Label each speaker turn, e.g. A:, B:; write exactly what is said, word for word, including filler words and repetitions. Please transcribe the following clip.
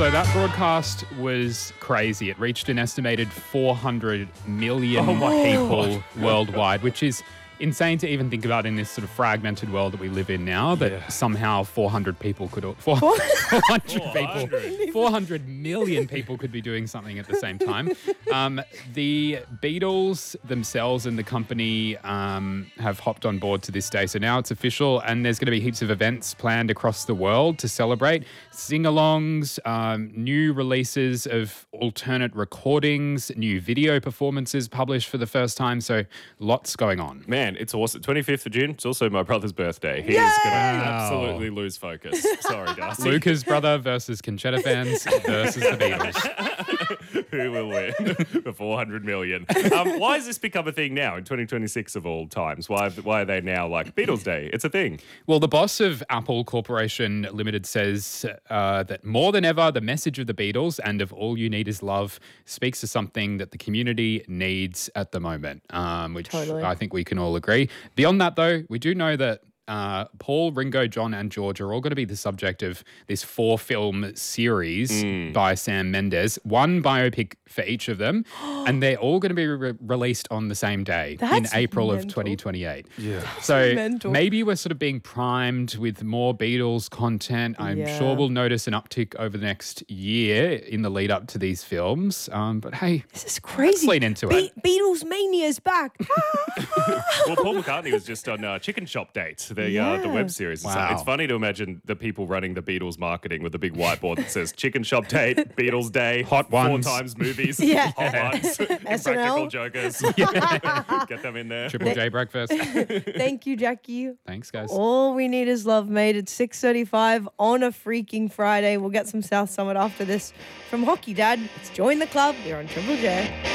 A: So that broadcast was crazy. It reached an estimated four hundred million
B: Oh my
A: people
B: God.
A: worldwide, which is insane to even think about in this sort of fragmented world that we live in now, that
B: Yeah.
A: somehow four hundred people could, four hundred people,
B: four hundred.
A: four hundred million people could be doing something at the same time. Um, the Beatles themselves and the company um, have hopped on board to this day. So now it's official, and there's going to be heaps of events planned across the world to celebrate. Sing-alongs, um, new releases of alternate recordings, new video performances published for the first time. So lots going on.
B: Man, it's awesome. twenty-fifth of June, it's also my brother's birthday. He's
C: Yay!
B: going to
A: Wow.
B: absolutely lose focus. Sorry, Darcy.
A: Luca's brother versus Conchetta fans versus the Beatles.
B: Who will win for four hundred million? Um, why has this become a thing now in twenty twenty-six of all times? Why, why are they now like Beatles Day? It's a thing.
A: Well, the boss of Apple Corporation Limited says uh, that more than ever, the message of the Beatles and of All You Need Is Love speaks to something that the community needs at the moment, um, which
C: Totally.
A: I think we can all agree. Beyond that, though, we do know that Uh, Paul, Ringo, John, and George are all going to be the subject of this four-film series
B: Mm.
A: by Sam Mendes. One biopic for each of them, and they're all going to be re- released on the same day in
C: That's
A: April of
C: mental.
A: twenty twenty-eight.
B: Yeah.
A: So
C: mental.
A: maybe we're sort of being primed with more Beatles content. I'm
C: Yeah.
A: sure we'll notice an uptick over the next year in the lead up to these films. Um, but hey,
C: This is crazy.
A: lean into
C: Be-
A: it.
C: Beatles Mania's back.
B: Well, Paul McCartney was just on uh, Chicken Shop Date, the uh, the
C: Yeah.
B: web series.
A: Wow.
B: So it's funny to imagine the people running the Beatles marketing with a big whiteboard that says Chicken Shop Date, Beatles Day,
A: Hot
B: four
A: ones.
B: times movies,
C: Yeah.
B: hot ones,
C: S N L.
B: Impractical Jokers. Get them in there.
A: Triple J breakfast.
C: Thank you, Jackie.
A: Thanks, guys.
C: All we need is love, mate. It's six thirty-five on a freaking Friday. We'll get some South Summit after this from Hockey Dad. It's Join the Club. You're on Triple J.